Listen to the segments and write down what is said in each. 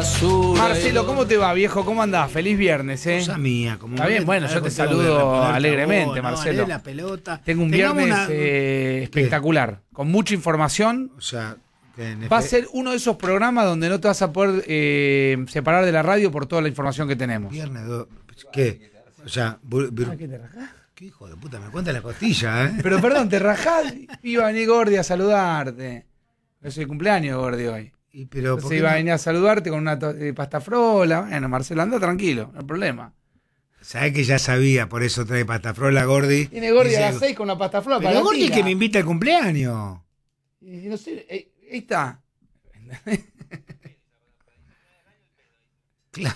basura. Marcelo, ¿cómo te va, viejo? ¿Cómo andás? Feliz viernes, Cosa mía, como Está bien, bueno, yo te saludo alegremente, Marcelo. La pelota. Tengo un viernes espectacular, con mucha información. O sea, va a ser uno de esos programas donde no te vas a poder separar de la radio por toda la información que tenemos. Viernes, ¿qué? O sea, ¿Qué te rajás? ¿Qué hijo de puta? Me cuenta la costilla, ¿eh? Pero perdón, te rajás. Iba a venir Gordi a saludarte. Es el cumpleaños, Gordi, hoy. Pero se iba a venir a saludarte con una pasta frola. Bueno, Marcelo, anda tranquilo, no hay problema. Sabés que ya sabía, por eso trae pasta frola, Gordi. Tiene Gordi a las 6 con una pasta frola. Pero Gordi que me invita al cumpleaños. No sé, ahí está. Claro.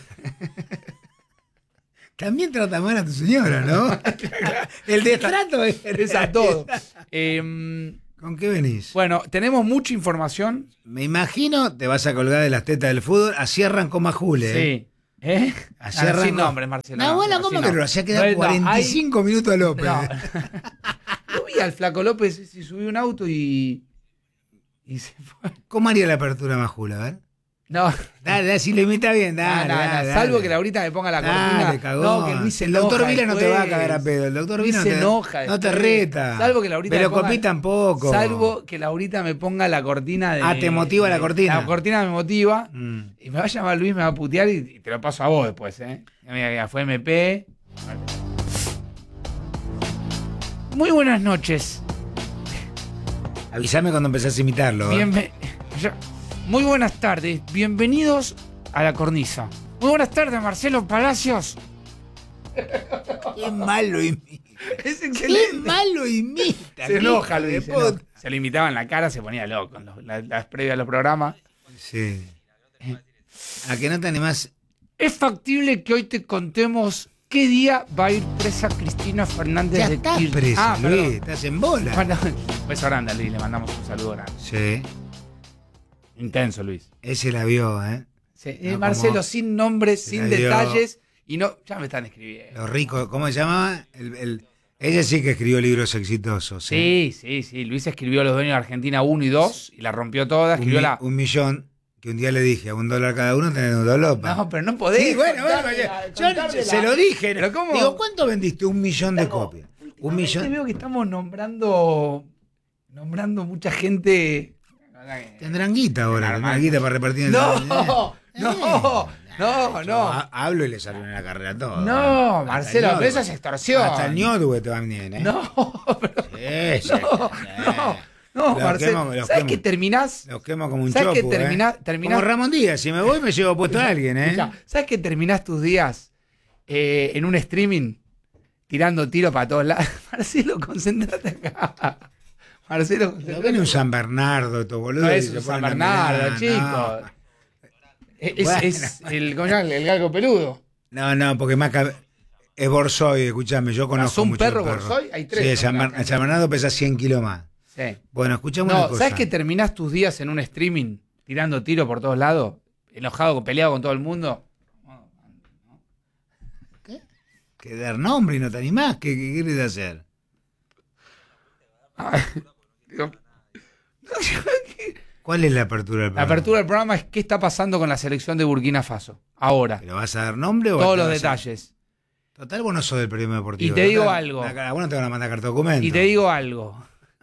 También trata mal a tu señora, ¿no? El destrato es a todo. ¿Con qué venís? Bueno, tenemos mucha información. Me imagino te vas a colgar de las tetas del fútbol. Así arrancó Majule. Sí. ¿Eh? Así arrancó. Sin nombres, Marcelo. No, bueno, ¿cómo que no? Lo hacía quedar 45 minutos a López. No. Yo vi al flaco López y subió un auto y se fue. ¿Cómo haría la apertura Majule? A ver. No. Dale, si lo imita bien, dale. Salvo que Laurita me ponga la cortina. Cagón. No, que Luis el doctor Vila no te va a cagar a pedo. El doctor Vila se enoja. No te reta. Salvo que Laurita pero Copí tampoco. Salvo que Laurita me ponga la cortina de. ¿te motiva la cortina? La cortina me motiva. Y me va a llamar Luis, me va a putear y te lo paso a vos después, ¿eh? Mira, fue MP. Muy buenas noches. Avísame cuando empezás a imitarlo. Muy buenas tardes, bienvenidos a La Cornisa. Muy buenas tardes, Marcelo Palacios. Qué malo imita. Es excelente. Qué malo imita. Se enoja, Luis. Se lo imitaba en la cara, se ponía loco en las previas de los programas. Sí. ¿A que no te animás? Es factible que hoy te contemos qué día va a ir presa Cristina Fernández ya de Kirchner. Ya estás presa, Luis. Estás en bola. Bueno, beso grande, Luis. Le mandamos un saludo grande. Sí. Intenso, Luis. Ese la vio, ¿eh? Sí. No, Marcelo, sin nombres, sin detalles. Y no, ya me están escribiendo. Lo rico, ¿cómo se llama? Ella sí que escribió libros exitosos. Sí. Luis escribió Los Dueños de Argentina 1 y 2 y la rompió toda. Escribió un millón, que un día le dije, a $1 cada uno tenés $1. No, pero no podés. Sí, bueno, yo se lo dije. ¿Pero cómo? Digo, ¿cuánto vendiste? 1 millón de copias. 1 millón. Veo que estamos nombrando mucha gente. Tendrán guita ahora, tendrán guita para repartir en No. Hablo y les arruiné la carrera a todos. No, Marcelo, pero eso es extorsión. Hasta el ñodue te van bien, ¿eh? No, pero... No, Marcelo, ¿sabes que terminás? Los quemo como un chopo, ¿sabes que terminás? Como Ramón Díaz, si me voy me llevo puesto a alguien, ¿eh? ¿Sabes que terminás tus días en un streaming tirando tiro para todos lados? Marcelo, concéntrate acá. Marcelo, no viene un San Bernardo, tu boludo. No es un San Bernardo, chico. No. Es el galgo peludo. No, porque más es Borsoy, escuchame, yo conozco un mucho perro Borsoy? Hay 3. Sí, San Bernardo pesa 100 kilos más. Sí. Bueno, escuchame una cosa. ¿Sabes que terminás tus días en un streaming tirando tiro por todos lados? Enojado, peleado con todo el mundo. ¿Qué? Que dar nombre y no te animás. ¿Qué quieres hacer? ¿Cuál es la apertura del programa? La apertura del programa es qué está pasando con la selección de Burkina Faso. Ahora. ¿Pero vas a dar nombre o todos los detalles? Total, vos no sos del periodismo deportivo. Y te digo algo. Vos no te van a mandar carta documento. Y te digo algo.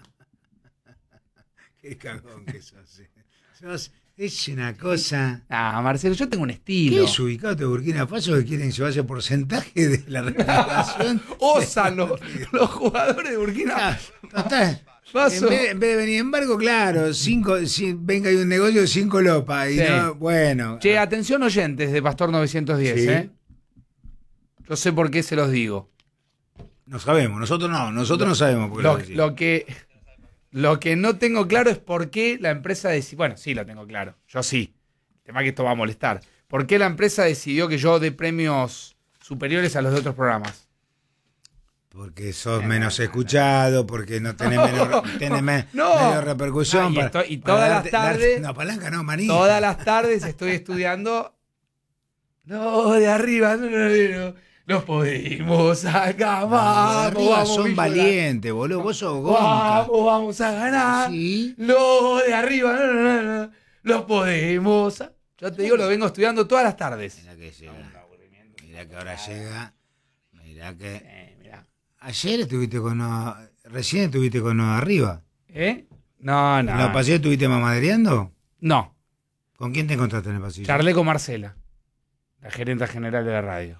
Qué cagón que sos. Es una cosa. Marcelo, yo tengo un estilo. ¿Qué es ubicado de Burkina Faso que quieren llevarse porcentaje de la recaudación? Osan los jugadores de Burkina Faso. En vez de venir embargo, claro, venga hay un negocio de 5 lopas. Y no, bueno. Che, atención oyentes de Pastor 910, ¿sí? Yo sé por qué se los digo. No sabemos, nosotros no sabemos por qué lo que no tengo claro es por qué la empresa decidió. Bueno, sí lo tengo claro. Yo sí. El tema es que esto va a molestar. ¿Por qué la empresa decidió que yo dé premios superiores a los de otros programas? Porque sos menos escuchado, porque no tenés menos repercusión. Y todas las tardes. No, palanca no, manija. Todas las tardes estoy estudiando. No, de arriba, no. Nos podemos sacar, vamos, son valientes, boludo. Vos sos gonca. Vamos a ganar. ¿Sí? No, de arriba, no. Los podemos. Yo te digo, lo vengo estudiando todas las tardes. Mirá que llega. Mirá que ahora llega. Mirá que... Mirá. Ayer estuviste con uno... Recién estuviste con uno arriba. No. ¿En la pasillo estuviste mamadereando? No. ¿Con quién te encontraste en el pasillo? Charlé con Marcela, la gerente general de la radio.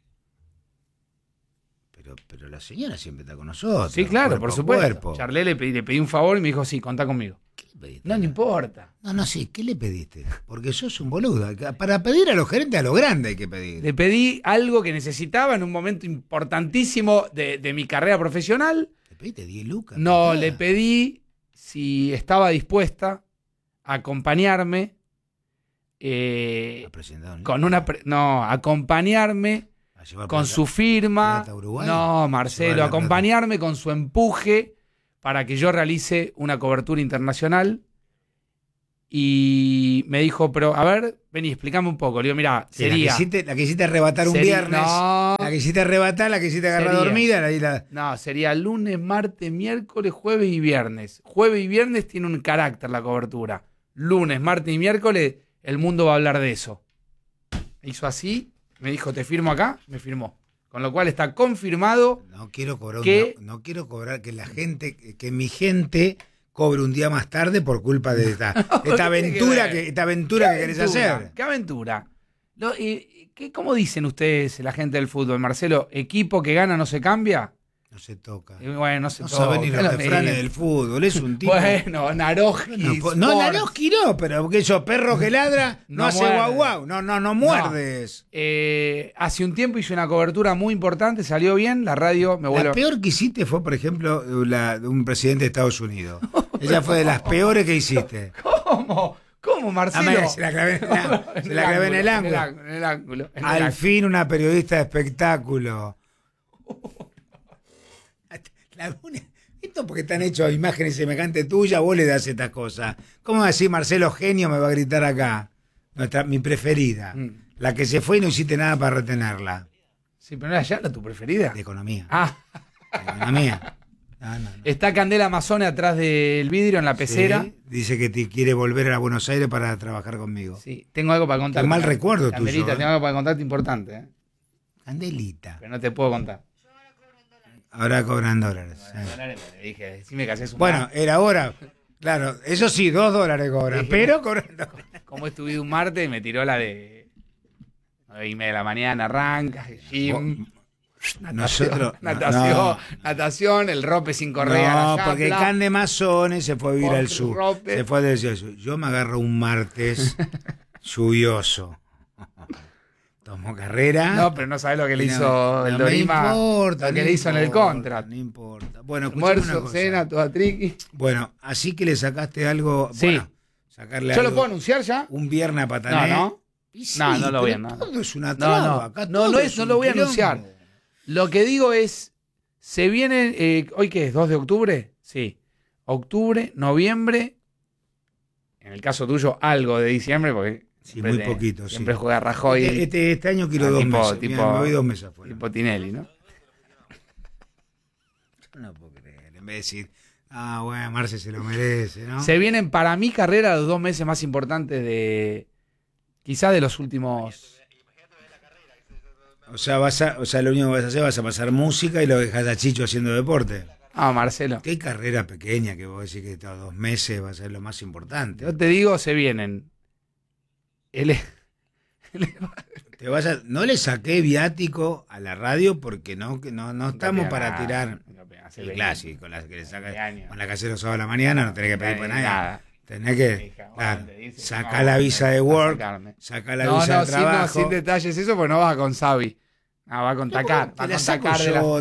Pero la señora siempre está con nosotros. Sí, claro, por supuesto. Cuerpo. Charlé, le pedí un favor y me dijo, sí, contá conmigo. ¿Qué le pediste? No importa. No, sí, ¿qué le pediste? Porque sos un boludo. Para pedir a los gerentes a lo grande hay que pedir. Le pedí algo que necesitaba en un momento importantísimo de mi carrera profesional. ¿Le pediste 10 lucas? No, le pedí si estaba dispuesta a acompañarme acompañarme con su firma. No, Marcelo, acompañarme con su empuje para que yo realice una cobertura internacional. Y me dijo, pero a ver, vení, explícame un poco. Le digo, mirá, Sí, sería... la que hiciste arrebatar un viernes. No. La que hiciste arrebatar, la que hiciste agarrar dormida. No, sería lunes, martes, miércoles, jueves y viernes. Jueves y viernes tiene un carácter la cobertura. Lunes, martes y miércoles, el mundo va a hablar de eso. Hizo así, me dijo, ¿te firmo acá? Me firmó. Con lo cual está confirmado. No quiero cobrar que la gente, que mi gente cobre un día más tarde por culpa de esta aventura que querés hacer. ¿Qué aventura? ¿Cómo dicen ustedes, la gente del fútbol, Marcelo? ¿Equipo que gana no se cambia? No se toca. Bueno, no se toca. No sabe ni los refranes del fútbol. Es un tipo... Bueno, Naroski. No, Naroski no, pero porque esos perros que ladra no hace guau guau. No muerdes. Hace un tiempo hice una cobertura muy importante, salió bien, la radio me vuelve... La peor que hiciste fue, por ejemplo, la de un presidente de Estados Unidos. Ella fue de las peores que hiciste. ¿Cómo, Marcelo? Se la clavé en el ángulo. Al fin una periodista de espectáculo. Esto porque están hechos imágenes semejantes tuyas, vos le das estas cosas. ¿Cómo decir Marcelo genio me va a gritar acá? Mi preferida. La que se fue y no hiciste nada para retenerla. Sí, pero no era ya tu preferida. De economía. De economía. No. Está Candela Mazzone atrás del vidrio en la pecera. Sí, dice que te quiere volver a Buenos Aires para trabajar conmigo. Sí, tengo algo para contarte. Qué mal recuerdo Candelita, tuyo. tengo algo para contarte importante. Candelita. Pero no te puedo contar. Ahora cobran dólares. Le dije, decime que haces un... Bueno, era hora. Claro, eso sí, $2 cobran, pero cobran $2. Como estuve un martes, me tiró la de 9:30 de la mañana, arranca, gym, natación, el rope sin correa. No, porque Cande Mazzone se fue a vivir al sur. Rope. Se fue a decir eso. Yo me agarro un martes lluvioso. Tomó carrera. No, pero no sabes lo que le hizo el Dorima. Lo que le hizo en el contrato. No importa. Bueno, almuerzo, cena, toda triqui. Bueno, así que le sacaste algo. Sí. Bueno, sacarle ¿Yo algo, lo puedo anunciar ya? Un viernes a Patané. No. Sí, no lo voy a. Todo es una traba. Acá no lo voy a anunciar. Lo que digo es, se viene, ¿hoy qué es? ¿2 de octubre? Sí. Octubre, noviembre, en el caso tuyo, algo de diciembre, porque... Sí, muy poquito. Siempre juega Rajoy. Este año quiero 2 meses. Me voy 2 meses afuera. Tipo Tinelli, ¿no? No puedo creer. En vez de decir, bueno, Marce se lo merece, ¿no? Se vienen para mi carrera los 2 meses más importantes quizás de los últimos... O sea, lo único que vas a hacer, vas a pasar música y lo dejas a Chicho haciendo deporte. Marcelo. Qué carrera pequeña que vos decís que estos 2 meses va a ser lo más importante. Yo te digo, se vienen. No le saqué viático a la radio porque no estamos para tirar. Claro, con la que le sacas con la que hace los sábados a la mañana, no tenés que pedir para nada. Tenés que sacar la visa de work, sacar la visa de trabajo. Sin detalles eso, pues no vas con Xavi. Va con Tacar. Te la saco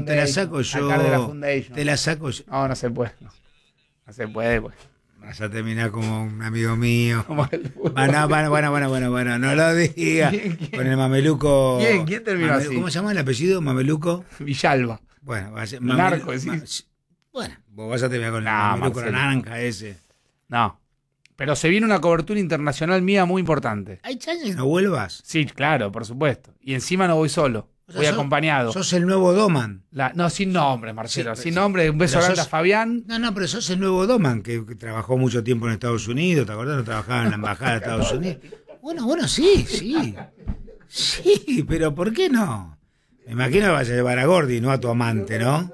yo. No se puede. No se puede, pues. Vas a terminar como un amigo mío. Como el fútbol. Bueno, no lo digas. Con el mameluco. ¿Quién terminó así? ¿Cómo se llama el apellido? Mameluco. Villalba. Bueno, va a ser Narco, decís. Bueno, vos vas a terminar con el mameluco naranja ese. No. Pero se viene una cobertura internacional mía muy importante. ¿Hay chance que no vuelvas? Sí, claro, por supuesto. Y encima no voy solo. Voy acompañado. Sos el nuevo Doman. No, sin nombre, Marcelo. Sin nombre. Un beso grande a Fabián. No, pero sos el nuevo Doman, que trabajó mucho tiempo en Estados Unidos. ¿Te acordás? No trabajaba en la embajada de Estados Unidos. Bueno, sí. Sí, pero ¿por qué no? Me imagino que vas a llevar a Gordi, no a tu amante, ¿no?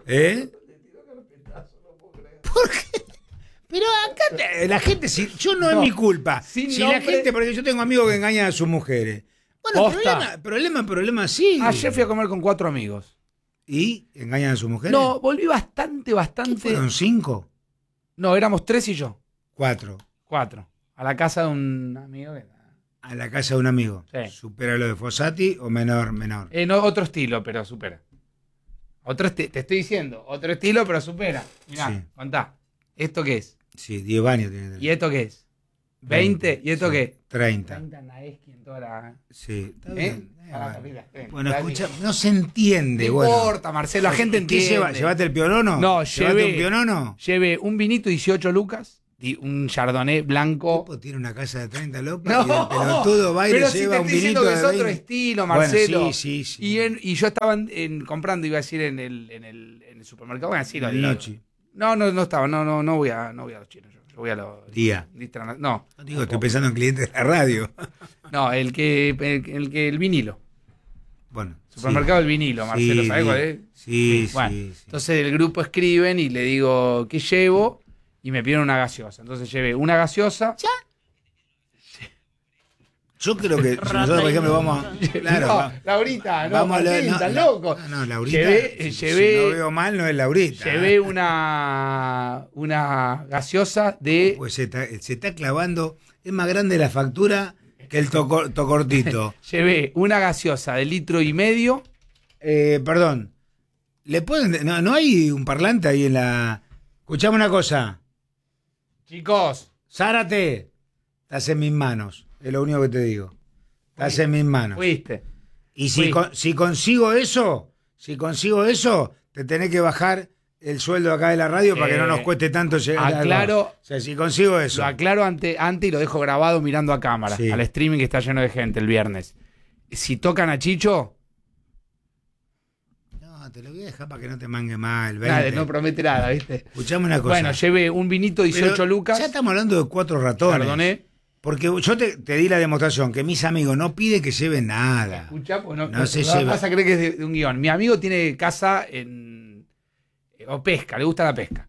¿Por qué? Pero acá la gente, yo no es mi culpa. Si la gente, porque yo tengo amigos que engañan a sus mujeres. Bueno, problema sí. Ayer fui a comer con 4 amigos. ¿Y engañan a sus mujeres? No, volví bastante. ¿Qué fueron 5? No, éramos 3 y yo. 4. A la casa de un amigo. A la casa de un amigo. Sí. ¿Supera lo de Fossati o menor? No, otro estilo, pero supera. Te estoy diciendo, otro estilo, pero supera. Mirá, sí. Contá. ¿Esto qué es? Sí, 10 años tiene. ¿Y esto qué es? 20. ¿Y esto qué? 30. 30 Naeski en toda la... Sí, está bien. Bueno, escucha, no se entiende. No importa, Marcelo, la gente entiende. ¿Llevaste el pionono? No, llevé un vinito 18 lucas y un chardonnay blanco. El tipo tiene una casa de 30 lucas y el pelotudo va y le lleva un vinito de 20. Pero si te estoy diciendo que es otro estilo, Marcelo. Bueno, sí. Y yo estaba comprando, iba a decir, en el supermercado. Voy a decirlo. No estaba, no voy a los chinos. Yo voy a los... Día. No. Digo, estoy pensando en clientes de la radio. No, el vinilo. Bueno. Supermercado del vinilo, Marcelo, ¿sabés cuál es? Sí. Entonces el grupo escriben y le digo, ¿qué llevo? Y me piden una gaseosa. Entonces llevé una gaseosa. ¿Ya? Yo creo que si nosotros, por ejemplo, vamos a... Claro, Laurita, no, vamos Martín, estás loco. No, Laurita, llevé, si no veo mal, no es Laurita. Llevé una gaseosa de... Pues se está clavando, es más grande la factura que el tocortito. Llevé una gaseosa de 1,5 litros. Perdón, ¿le pueden...? No hay un parlante ahí en la... Escuchame una cosa. Chicos. Zárate, estás en mis manos. Es lo único que te digo. Estás en mis manos. Fuiste. Y si consigo eso, te tenés que bajar el sueldo acá de la radio para que no nos cueste tanto llegar. Aclaro. O sea, si consigo eso. Lo aclaro ante y lo dejo grabado mirando a cámara. Sí. Al streaming que está lleno de gente el viernes. Si tocan a Chicho... No, te lo voy a dejar para que no te mangue más el 20. Nada, no promete nada, ¿viste? Escuchame una cosa. Bueno, llevé un vinito 18 lucas. Ya estamos hablando de 4 ratones. Perdoné. Porque yo te di la demostración que mis amigos no piden que lleven nada. Escuchá, pues no se lleva. Vas a creer que es de un guión. Mi amigo tiene casa o pesca, le gusta la pesca.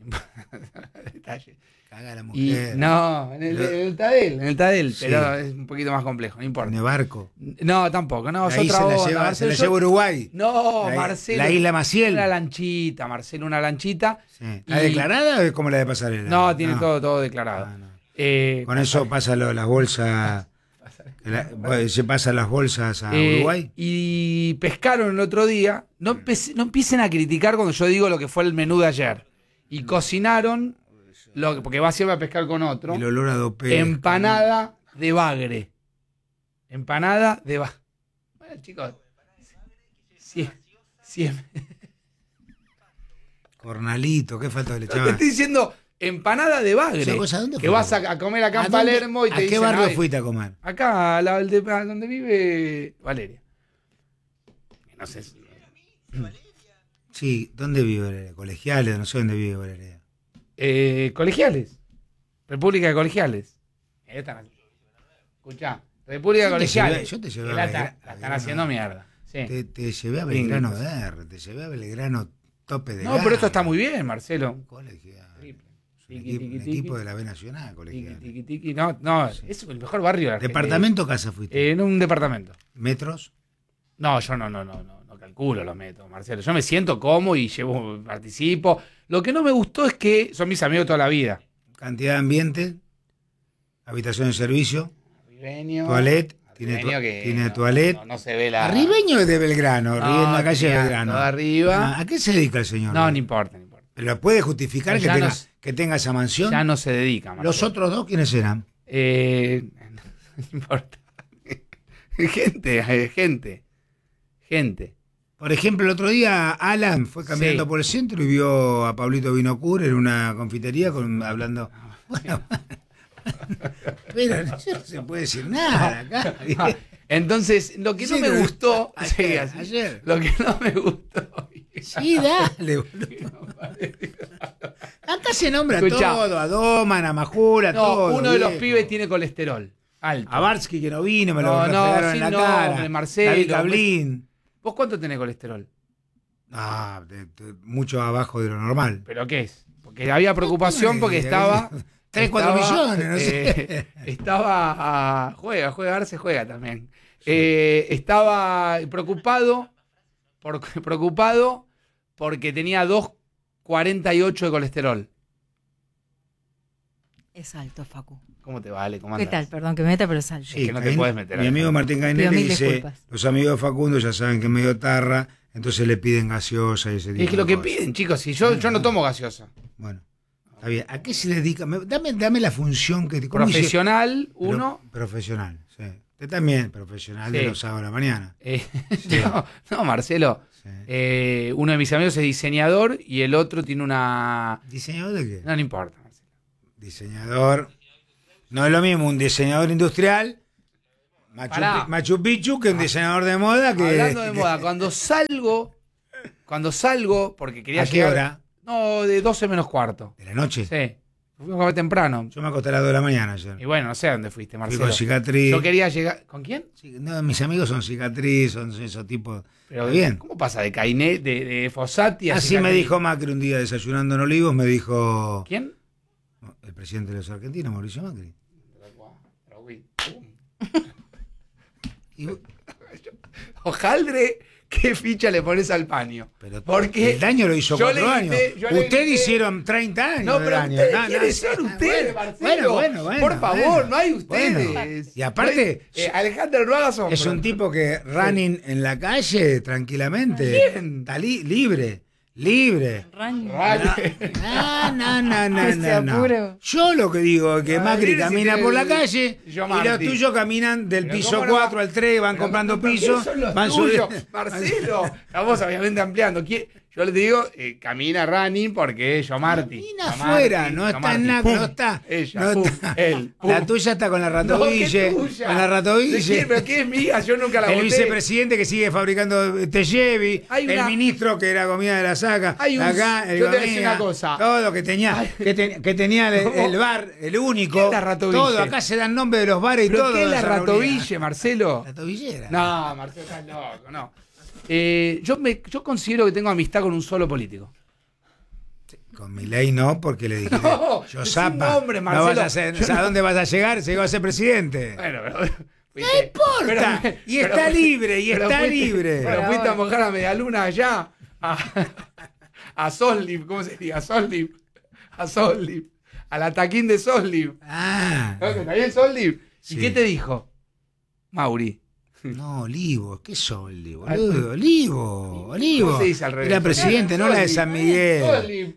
Caga la mujer. No, en el Tadel, sí. Pero es un poquito más complejo, no importa. ¿En el barco? No, tampoco, no, es ahí otra onda. Se la lleva Uruguay. No, Marcelo. La isla Maciel. Una lanchita, Marcelo, una lanchita. Sí. ¿La declarada o es como la de pasarela? No, tiene todo declarado. No. Con eso pasa las bolsas. Se pasan las bolsas a Uruguay. Y pescaron el otro día. No empiecen a criticar cuando yo digo lo que fue el menú de ayer. Y cocinaron, porque va siempre a pescar con otro. El olor a dopé. Empanada de bagre. Bueno, chicos. Sí. Cornalito, qué falta de leche. Te estoy diciendo... Empanada de bagre. Que vas a comer acá en Palermo y te dicen... ¿A qué barrio fuiste a comer? Acá, donde vive Valeria. No sé si... Sí, ¿dónde vive Valeria? Colegiales, no sé dónde vive Valeria. Colegiales. República de Colegiales. Escuchá, República de Colegiales. Yo te llevé a Belgrano. La están haciendo mierda. Sí. Te llevé a Belgrano R, te llevé a Belgrano Tope de No, pero esto está muy bien, Marcelo. Colegial. Un equipo de la B Nacional, colegial. No, es el mejor barrio de Argentina. ¿Departamento o casa fuiste? En un departamento. ¿Metros? No, yo no calculo los metros, Marcelo. Yo me siento como y participo. Lo que no me gustó es que son mis amigos toda la vida. Cantidad de ambiente, habitación de servicio, Ribeño, toilet. Tiene toilet. No se ve la... Ribeño es de Belgrano, en la calle de Belgrano. Arriba. ¿A qué se dedica el señor? No importa. ¿Pero puede justificar que tenga esa mansión? Ya no se dedica, Marcelo. ¿Los otros dos quiénes eran? No importa. Gente. Por ejemplo, el otro día Alan fue caminando por el centro y vio a Pablito Vinocur en una confitería hablando... Bueno, pero no se puede decir nada acá. Entonces, lo que no me gustó... Ayer. Lo que no me gustó... Sí, dale, boludo. Acá se nombra todo, a Doman, a Majura, todo. Uno de los pibes tiene colesterol. Alto. A Barsky, que no vino, me lo refregaron en la cara. Marcelo, David Cablín. ¿Vos cuánto tenés colesterol? Mucho abajo de lo normal. ¿Pero qué es? Porque había preocupación porque estaba... 3-4 millones, no sé. Juega, Arce juega también. Estaba preocupado porque tenía 2,48 de colesterol. Es alto, Facu. ¿Cómo te vale? ¿Cómo andás? ¿Qué tal? Perdón que me meta, pero es alto. Sí, es que no te puedes meter. Mi amigo Martín Cainel dice, disculpas. los amigos de Facundo ya saben que es medio tarra, entonces le piden gaseosa y ese tipo. Es que lo que piden, chicos, si yo no tomo gaseosa. Bueno, está bien. ¿A qué se dedica? Dame la función que... Profesional, uno. Profesional, sí. Usted también, profesional de los sábados a la mañana. Sí. No, Marcelo. Sí. Uno de mis amigos es diseñador y el otro tiene una... ¿Diseñador de qué? No importa, Marcelo. Diseñador... No es lo mismo un diseñador industrial, Machu Picchu, que un diseñador de moda. Hablando de moda, cuando salgo, porque quería llegar... ¿A qué hora? No, de 12 menos cuarto. ¿De la noche? Sí. Fuimos a comer temprano. Yo me acosté a las 2 de la mañana ayer. Y bueno, no sé a dónde fuiste, Marcelo. Fui con Cicatriz. Yo quería llegar... ¿Con quién? No, mis amigos son Cicatriz, son esos tipos. Pero bien. ¿Cómo pasa de Cainet, de Fossati a Así Cicatriz? me dijo Macri un día desayunando en Olivos, me dijo... ¿Quién? El presidente de los argentinos, Mauricio Macri. Hojaldre, ¿qué ficha le pones al paño? Pero porque el daño lo hizo 4 años. Ustedes hicieron 30 años. No, pero daño. ¿quiénes son ustedes, Marcelo? Bueno, por favor, no hay ustedes. Bueno. Y aparte, Alejandro no haga sombra. Es un tipo que running en la calle tranquilamente. ¿Quién? Está libre. Libre. No. Yo lo que digo es que Macri camina por la calle y los tuyos caminan del piso 4 al 3, van comprando pisos. Van subiendo. Marcelo, estamos obviamente ampliando. Yo les digo, camina running porque yo Marti. Camina afuera, no está en nada, no está. Ella, él. La tuya está con la ratoville. Con la ratoville. ¿Pero qué es mía? Yo nunca la voté. El vicepresidente que sigue fabricando Tejevi. El ministro que era comida de la saca. Acá, el yo te voy a decir una cosa. Todo que tenía, que tenía el bar, el único. ¿Qué es la ratoville? Todo, acá se dan nombres de los bares y todo. ¿Qué es la ratoville, Marcelo? La tobillera. No, Marcelo, estás loco, no. Yo considero que tengo amistad con un solo político. Con Milei no, porque le dije, yo zapa, nombre, Marcelo, ¿a dónde vas a llegar? Llegó a ser presidente. Bueno, no importa, está libre. Pero fuiste a mojar a Medialuna allá, a Solliv, ¿cómo se dice? A Solliv, al ataquín de Solliv. ¿Está bien Solliv? Sí. ¿Y qué te dijo? Mauri. No, Olivo, ¿qué es Olivo? Olivo. ¿Cómo se dice al revés? Era presidente, no la de San Miguel. Solliv.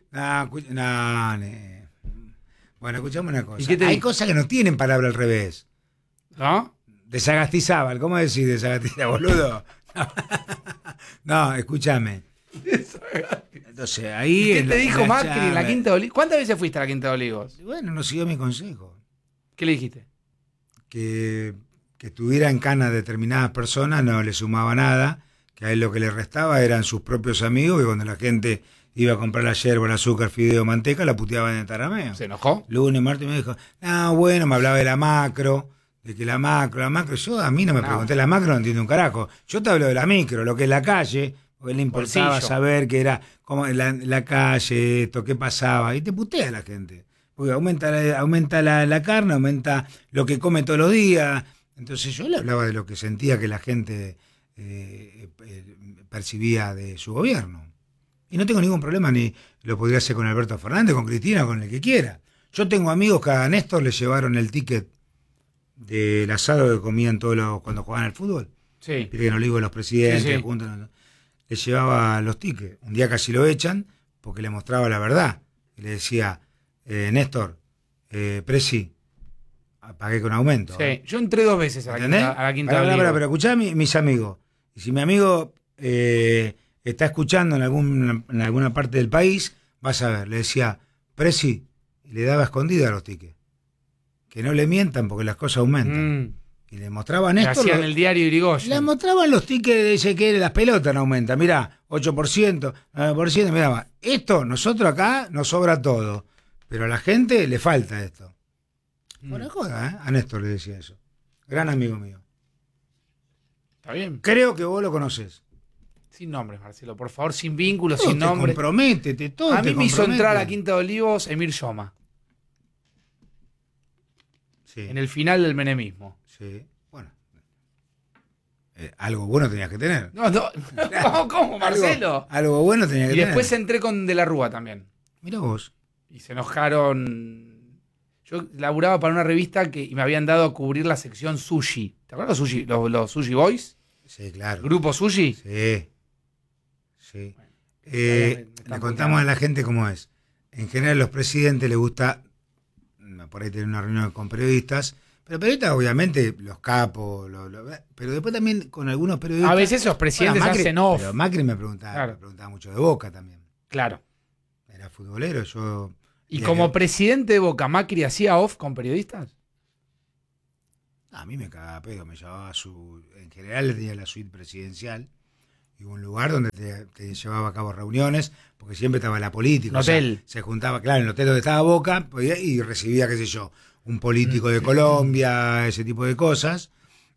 Bueno, escuchame una cosa. Hay cosas que no tienen palabra al revés. ¿No? Desagastizábal, ¿cómo decís desagastizábal, boludo? No, escúchame. Entonces, ahí. ¿Qué te dijo Macri en la Quinta de Olivos? ¿Cuántas veces fuiste a la Quinta de Olivos? Bueno, no siguió mi consejo. ¿Qué le dijiste? Que estuviera en cana determinadas personas no le sumaba nada, que a él lo que le restaba eran sus propios amigos, que cuando la gente iba a comprar la yerba, el azúcar, fideo, manteca, la puteaban en el tarameo. ¿Se enojó? Lunes, martes me dijo, bueno, me hablaba de la macro, de que la macro, yo a mí no me pregunté la macro, no entiendo un carajo. Yo te hablo de la micro, lo que es la calle, porque le importaba saber que era como la calle, esto, qué pasaba, y te putea la gente. Porque aumenta la carne, aumenta lo que come todos los días. Entonces yo le hablaba de lo que sentía que la gente percibía de su gobierno. Y no tengo ningún problema, ni lo podría hacer con Alberto Fernández, con Cristina, con el que quiera. Yo tengo amigos que a Néstor le llevaron el ticket del asado que comían todos cuando jugaban al fútbol. Sí. Viste que en Olivos los presidentes sí. juntan, le llevaba los tickets. Un día casi lo echan porque le mostraba la verdad. Y le decía, Néstor, Presi, pagué con aumento. Sí, yo entré 2 veces a la Quinta de Olivos. Pero escuchá mis amigos. Y si mi amigo está escuchando en alguna parte del país, vas a ver, le decía, Presi, y le daba escondida a los tickets. Que no le mientan porque las cosas aumentan. Y le mostraban esto. Hacían el diario Irigoyen. Le mostraban los tickets de ese que las pelotas no aumentan. Mirá, 8%, 9%. Mirá, esto, nosotros acá nos sobra todo. Pero a la gente le falta esto. Por joda, a Néstor le decía eso. Gran amigo mío. ¿Está bien? Creo que vos lo conocés. Sin nombres, Marcelo, por favor, sin vínculos, Todo sin te nombres. comprométete, todo A te mí me hizo compromete. entrar a Quinta de Olivos Emir Yoma, Sí, en el final del menemismo. sí. Bueno. Algo bueno tenías que tener. No, ¿cómo, Marcelo? Algo bueno tenías que Y tener. después entré con De la Rúa también. Mirá vos. Y se enojaron. Yo laburaba para una revista y me habían dado a cubrir la sección sushi. ¿Te acuerdas los Sushi Boys? Sí, claro. ¿Grupo Sushi? Sí. Sí. me Le contamos a la gente cómo es. En general, a los presidentes les gusta por ahí tener una reunión con periodistas. Pero periodistas, obviamente, los capos. Pero después también con algunos periodistas. A veces los presidentes Bueno, Macri, hacen off. Pero Macri me Claro. preguntaba mucho de Boca también. Claro. Era futbolero, yo. ¿Y como que, presidente de Boca, Macri hacía off con periodistas? a mí me cagaba pedo, me llevaba en general le tenía la suite presidencial y un lugar donde te llevaba a cabo reuniones, porque siempre estaba la política. Un hotel. Se juntaba, claro, en el hotel donde estaba Boca y recibía, qué sé yo, un político de Colombia, ese tipo de cosas.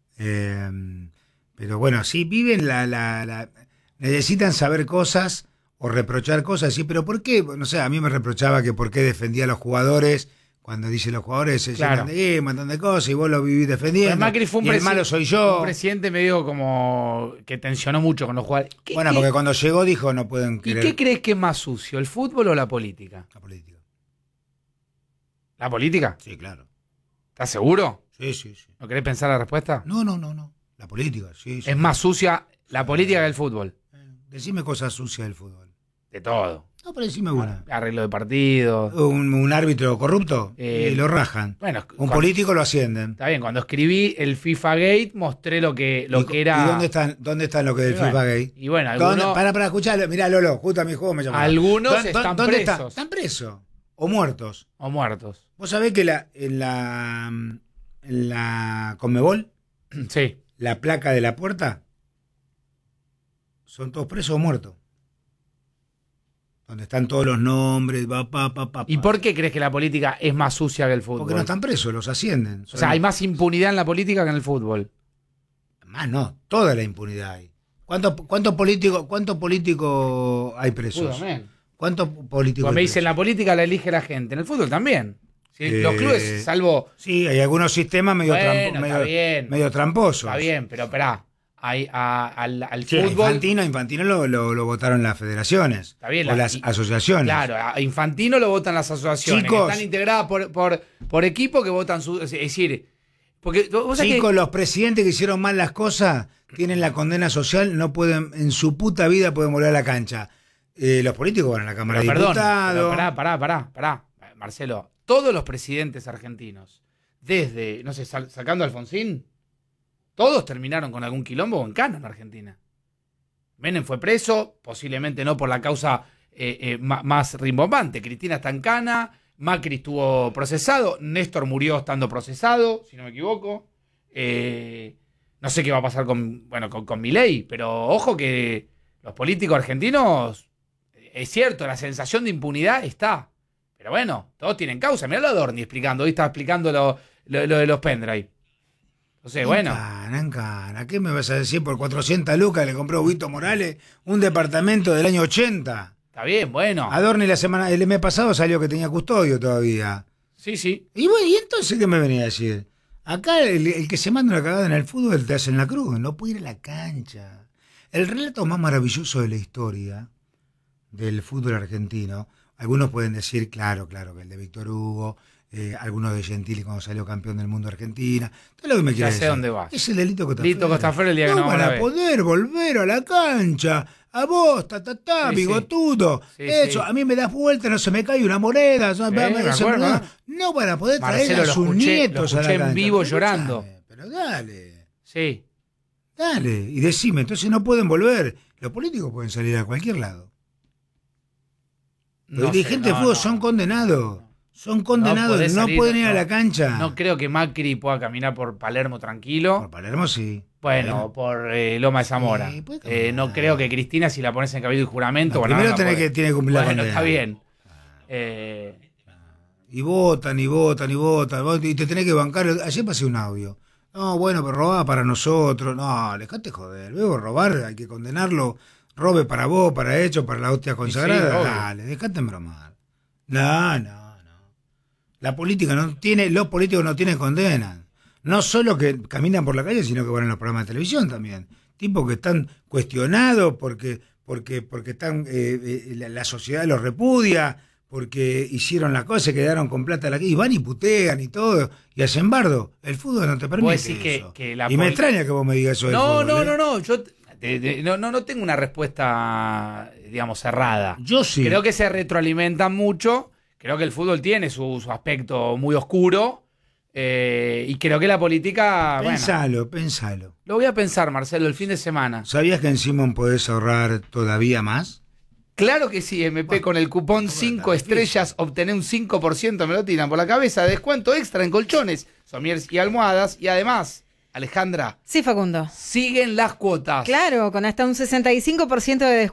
Pero bueno, sí, viven necesitan saber cosas o reprochar cosas, sí, pero ¿por qué? No sé, a mí me reprochaba que por qué defendía a los jugadores. Cuando dicen los jugadores se llenan de un montón de cosas y vos lo vivís defendiendo. Pero Macri fue y el malo soy yo. Un presidente medio como que tensionó mucho con los jugadores. Bueno, porque cuando llegó dijo no pueden ¿Y querer qué crees que es más sucio, el fútbol o la política? la política. ¿La política? Sí, claro. ¿Estás seguro? Sí, sí, sí. ¿No querés pensar la respuesta? No. La política, sí, sí. Es más sucia la política que el fútbol. Decime cosas sucias del fútbol. De todo. No, pero decime una. Arreglo de partidos. Un árbitro corrupto y lo rajan. Bueno, Un político lo ascienden. Está bien, cuando escribí el FIFA Gate mostré lo que era. ¿Y dónde están lo que del FIFA Gay? Y bueno, algunos. Para escucharlo. Mirá, Lolo, justo a mi juego me llamó. Algunos están ¿Dónde presos. están presos? ¿O muertos? O muertos. Vos sabés que en la Conmebol, Sí. la placa de la puerta, son todos presos o muertos. Donde están todos los nombres, ¿Y por qué crees que la política es más sucia que el fútbol? Porque no están presos, los ascienden. O sea, hay más impunidad en la política que en el fútbol. Más no, toda la impunidad hay. ¿Cuántos políticos hay presos? ¿Cuántos políticos Cuando me hay dicen la política la elige la gente, en el fútbol también. Sí, los clubes, salvo. Sí, hay algunos sistemas medio, Bueno, está bien. medio tramposos. Está bien, pero esperá. Al Sí, fútbol. Infantino lo votaron las federaciones. Está bien, o las asociaciones. Claro, a Infantino lo votan las asociaciones. Chicos, están integradas por equipo que votan su. Es decir, porque vos sabés chicos, que, los presidentes que hicieron mal las cosas tienen la condena social, no pueden, en su puta vida pueden volver a la cancha. Los políticos van a la Cámara de Diputados. Pará, Marcelo. Todos los presidentes argentinos, desde, no sé, sacando a Alfonsín, todos terminaron con algún quilombo o en cana en Argentina. Menem fue preso, posiblemente no por la causa más rimbombante. Cristina está en cana, Macri estuvo procesado, Néstor murió estando procesado, si no me equivoco. No sé qué va a pasar con Milei, pero ojo que los políticos argentinos, es cierto, la sensación de impunidad está. Pero bueno, todos tienen causa. Mirá lo Adorni explicando, hoy estaba explicando lo de los pendrive. Entonces, bueno. En cana. ¿Qué me vas a decir? Por 400 lucas le compró Huguito Morales un departamento del año 80. Está bien, bueno. Adorni el mes pasado salió que tenía custodio todavía. Sí, sí. Y bueno, ¿y entonces qué me venía a decir? Acá el que se manda una cagada en el fútbol te hace en la cruz, no puede ir a la cancha. El relato más maravilloso de la historia del fútbol argentino, algunos pueden decir, claro, que el de Víctor Hugo, algunos de Gentili cuando salió campeón del mundo Argentina, todo lo que me quiere decir. Ya sé dónde vas. Es el de Lito Costafrel. Lito Costafrel el día que no van a poder volver a la cancha. A vos, Sí, bigotudo. sí. Eso, Sí. a mí me das vuelta, no se me cae una moneda. No van a poder traer Marcelo, a sus nietos lo a la escuché cancha. en vivo Pero llorando. escuchame, pero dale. Sí. Dale, y decime, entonces no pueden volver. Los políticos pueden salir a cualquier lado. Los dirigentes de fútbol son condenados. Son condenados, no pueden ir a la cancha. No creo que Macri pueda caminar por Palermo tranquilo. Por Palermo sí. Bueno, por Loma de Zamora. Sí, puede caminar. No creo que Cristina, si la pones en cabildo y juramento... No, bueno, primero no tiene que cumplir la Bueno, condena. está bien. Y votan. Y te tenés que bancar. Ayer pasé un audio. No, bueno, pero robaba para nosotros. No, dejate joder. Luego robar, hay que condenarlo. Robe para vos, para hecho, para la hostia consagrada. Sí, dale, dejate embromar. No. La política no tiene, los políticos no tienen condena. No solo que caminan por la calle, sino que van en los programas de televisión también. Tipos que están cuestionados porque están la sociedad los repudia, porque hicieron la cosa, quedaron con plata y van y putean y todo, y hacen bardo. El fútbol no te permite eso. Y me extraña que vos me digas eso del fútbol. No, yo no tengo una respuesta, digamos, cerrada. Yo sí. Creo que se retroalimentan mucho, creo que el fútbol tiene su aspecto muy oscuro, y creo que la política... Pensalo. Lo voy a pensar, Marcelo, el fin de semana. ¿Sabías que en Simon podés ahorrar todavía más? Claro que sí, MP, con el cupón 5 estrellas obtener un 5%, me lo tiran por la cabeza, descuento extra en colchones, somiers y almohadas, y además, Alejandra. Sí, Facundo. Siguen las cuotas. Claro, con hasta un 65% de descuento.